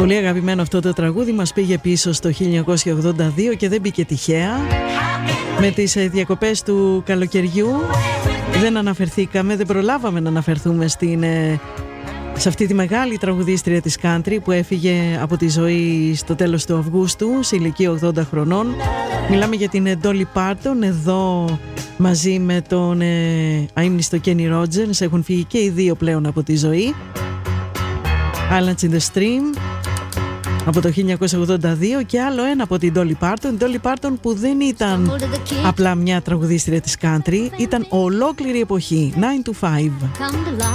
Πολύ αγαπημένο αυτό το τραγούδι, μας πήγε πίσω στο 1982 και δεν μπήκε τυχαία. Με τις διακοπές του καλοκαιριού δεν αναφερθήκαμε, δεν προλάβαμε να αναφερθούμε σε αυτή τη μεγάλη τραγουδίστρια της country που έφυγε από τη ζωή στο τέλος του Αυγούστου σε ηλικία 80 χρονών. Μιλάμε για την Dolly Parton, εδώ μαζί με τον αείμνηστο Kenny Rogers. Έχουν φύγει και οι δύο πλέον από τη ζωή. Islands in the Stream από το 1982 και άλλο ένα από την Dolly Parton. Dolly Parton που δεν ήταν απλά μια τραγουδίστρια της country, ήταν ολόκληρη εποχή, 9 to 5.